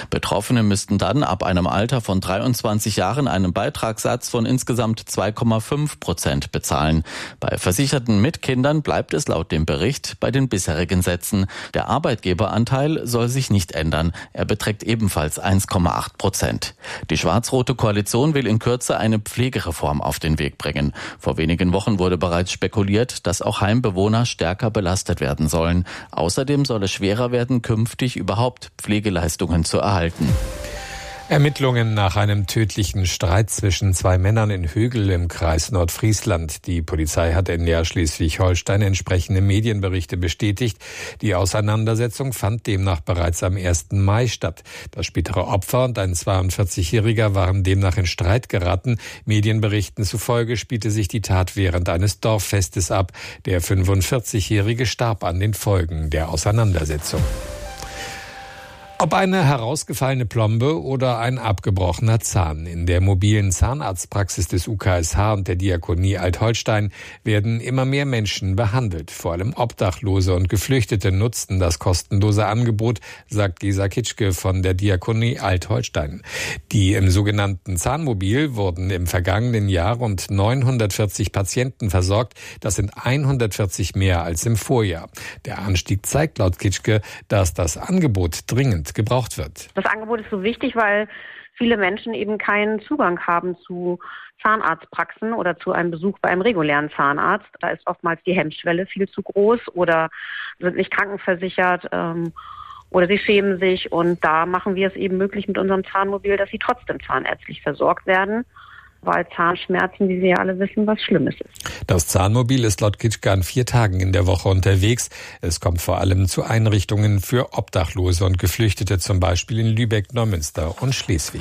Betroffene müssten dann ab einem Alter von 23 Jahren einen Beitragssatz von insgesamt 2,5% bezahlen. Bei Versicherten mit Kindern bleibt es laut dem Bericht bei den bisherigen Sätzen. Der Arbeitgeberanteil soll sich nicht ändern. Er beträgt ebenfalls 1,8%. Die schwarz-rote Koalition will in Kürze eine Pflegereform auf den Weg bringen. Vor wenigen Wochen wurde bereits spekuliert, dass auch Heimbewohner stärker belastet werden sollen. Außerdem soll es schwerer werden, künftig überhaupt Pflegeleistungen zu erhalten. Ermittlungen nach einem tödlichen Streit zwischen zwei Männern in Högl im Kreis Nordfriesland. Die Polizei hat in NDR Schleswig-Holstein entsprechende Medienberichte bestätigt. Die Auseinandersetzung fand demnach bereits am 1. Mai statt. Das spätere Opfer und ein 42-Jähriger waren demnach in Streit geraten. Medienberichten zufolge spielte sich die Tat während eines Dorffestes ab. Der 45-Jährige starb an den Folgen der Auseinandersetzung. Ob eine herausgefallene Plombe oder ein abgebrochener Zahn. In der mobilen Zahnarztpraxis des UKSH und der Diakonie Alt-Holstein werden immer mehr Menschen behandelt. Vor allem Obdachlose und Geflüchtete nutzten das kostenlose Angebot, sagt Gesa Kitschke von der Diakonie Alt-Holstein. Die im sogenannten Zahnmobil wurden im vergangenen Jahr rund 940 Patienten versorgt. Das sind 140 mehr als im Vorjahr. Der Anstieg zeigt laut Kitschke, dass das Angebot dringend gebraucht wird. Das Angebot ist so wichtig, weil viele Menschen eben keinen Zugang haben zu Zahnarztpraxen oder zu einem Besuch bei einem regulären Zahnarzt. Da ist oftmals die Hemmschwelle viel zu groß oder sind nicht krankenversichert oder sie schämen sich. Und da machen wir es eben möglich mit unserem Zahnmobil, dass sie trotzdem zahnärztlich versorgt werden, weil Zahnschmerzen, wie Sie ja alle wissen, was Schlimmes ist. Das Zahnmobil ist laut Kitschke an 4 Tagen in der Woche unterwegs. Es kommt vor allem zu Einrichtungen für Obdachlose und Geflüchtete, zum Beispiel in Lübeck, Neumünster und Schleswig.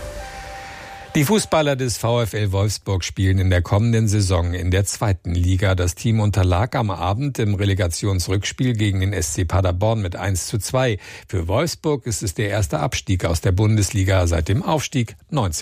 Die Fußballer des VfL Wolfsburg spielen in der kommenden Saison in der 2. Liga. Das Team unterlag am Abend im Relegationsrückspiel gegen den SC Paderborn mit 1:2. Für Wolfsburg ist es der erste Abstieg aus der Bundesliga seit dem Aufstieg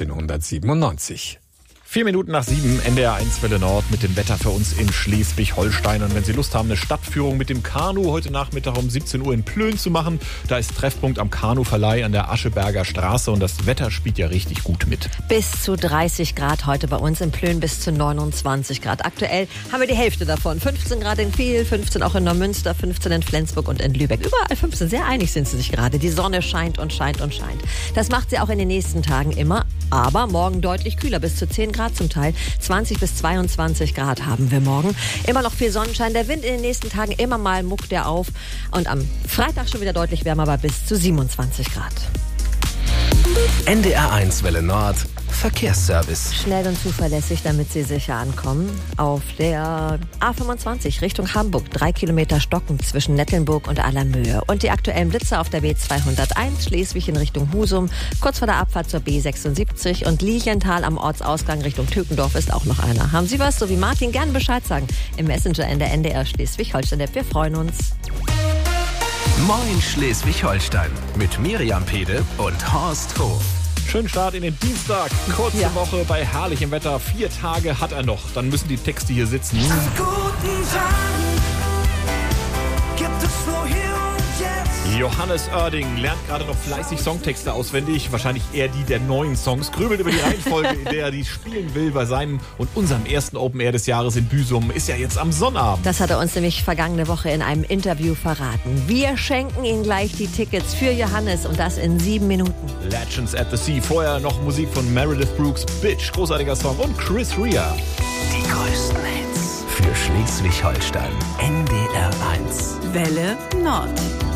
1997. 7:04, NDR 1 Welle Nord mit dem Wetter für uns in Schleswig-Holstein. Und wenn Sie Lust haben, eine Stadtführung mit dem Kanu heute Nachmittag um 17 Uhr in Plön zu machen, da ist Treffpunkt am Kanuverleih an der Ascheberger Straße und das Wetter spielt ja richtig gut mit. Bis zu 30 Grad heute bei uns in Plön, bis zu 29 Grad. Aktuell haben wir die Hälfte davon. 15 Grad in Kiel, 15 auch in Neumünster, 15 in Flensburg und in Lübeck. Überall 15, sehr einig sind sie sich gerade. Die Sonne scheint und scheint und scheint. Das macht sie auch in den nächsten Tagen immer, aber morgen deutlich kühler, bis zu 10 Grad zum Teil. 20 bis 22 Grad haben wir morgen. Immer noch viel Sonnenschein. Der Wind in den nächsten Tagen immer mal muckt er auf. Und am Freitag schon wieder deutlich wärmer, aber bis zu 27 Grad. NDR 1 Welle Nord Verkehrsservice. Schnell und zuverlässig, damit Sie sicher ankommen. Auf der A25 Richtung Hamburg 3 Kilometer Stocken zwischen Nettelnburg und Allermöhe. Und die aktuellen Blitzer auf der B201 Schleswig in Richtung Husum, kurz vor der Abfahrt zur B76 und Lilienthal am Ortsausgang Richtung Tökendorf ist auch noch einer. Haben Sie was, so wie Martin, gerne Bescheid sagen im Messenger in der NDR Schleswig-Holstein-App. Wir freuen uns. Moin Schleswig-Holstein mit Miriam Pede und Horst Hof. Schönen Start in den Dienstag. Kurze Woche bei herrlichem Wetter. 4 Tage hat er noch. Dann müssen die Texte hier sitzen. An guten Tagen gibt es nur hier und jetzt. Johannes Oerding lernt gerade noch fleißig Songtexte auswendig. Wahrscheinlich eher die der neuen Songs. Grübelt über die Reihenfolge, in der er die spielen will bei seinem und unserem ersten Open Air des Jahres in Büsum. Ist ja jetzt am Sonnabend. Das hat er uns nämlich vergangene Woche in einem Interview verraten. Wir schenken Ihnen gleich die Tickets für Johannes und das in 7 Minuten. Legends at the Sea. Vorher noch Musik von Meredith Brooks, Bitch, großartiger Song, und Chris Rea. Die größten Hits für Schleswig-Holstein. NDR 1 Welle Nord.